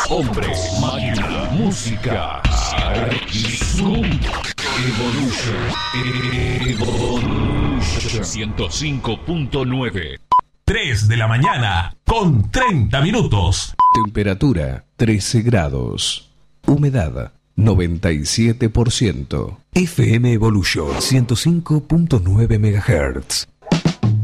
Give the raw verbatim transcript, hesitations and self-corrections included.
Hombre, máquina, música, Zoom, Evolution, Evolution ciento cinco punto nueve. tres de la mañana con treinta minutos. Temperatura trece grados. Humedad noventa y siete por ciento. F M Evolution ciento cinco punto nueve megahertz.